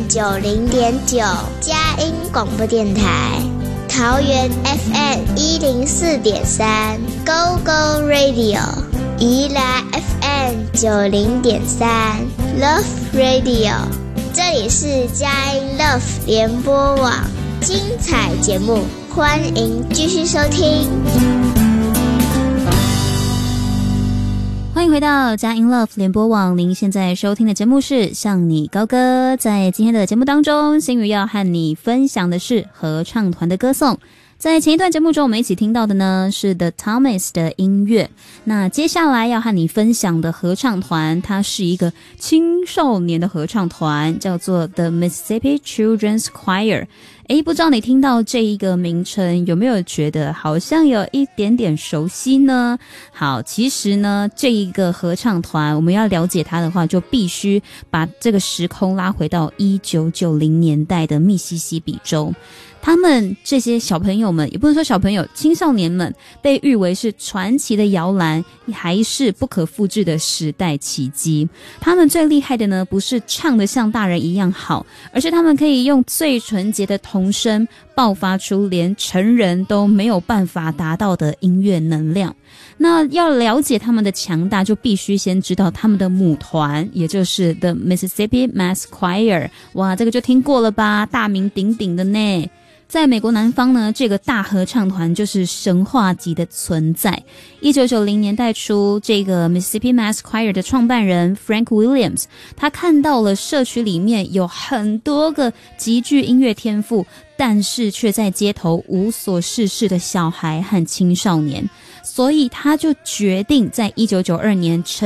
90.9佳音广播电台，桃园 FM 104.3 Go Go Radio， 宜兰 FM 90.3 Love Radio， 这里是佳音 Love 联播网，精彩节目欢迎继续收听。 欢迎回到佳音 Love 联播网，您现在收听的节目是向你高歌。在今天的节目当中，心瑜要和你分享的是合唱团的歌颂。在前一段节目中，我们一起听到的呢是 The Thomas 的音乐。那接下来要和你分享的合唱团，它是一个青少年的合唱团，叫做 The Mississippi Children's Choir。不知道你听到这一个名称有没有觉得好像有一点点熟悉呢？好，其实呢这一个合唱团我们要了解它的话，就必须把这个时空拉回到1990年代的密西西比州。他们这些小朋友们，也不能说小朋友，青少年们被誉为是传奇的摇篮，还是不可复制的时代奇迹。他们最厉害的呢，不是唱得像大人一样好，而是他们可以用最纯洁的童声爆发出连成人都没有办法达到的音乐能量。那要了解他们的强大，就必须先知道他们的母团，也就是 The Mississippi Mass Choir。 哇，这个就听过了吧，大名鼎鼎的呢。在美国南方呢，这个大合唱团就是神话级的存在。1990年代初，这个 Mississippi Mass Choir 的创办人 Frank Williams， 他看到了社区里面有很多个极具音乐天赋，但是却在街头无所事事的小孩和青少年，所以他就决定在1992年